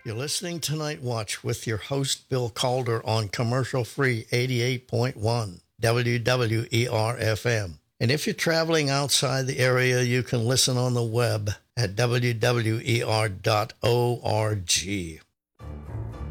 You're listening to Night Watch with your host, Bill Calder, on commercial free 88.1 WWER-FM. And if you're traveling outside the area, you can listen on the web at WWER.org.